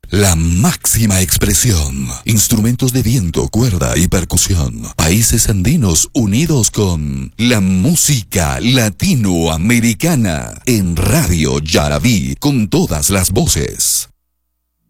La máxima expresión. Instrumentos de viento, cuerda y percusión. Países andinos unidos con la música latinoamericana. En Radio Yarabí, con todas las voces.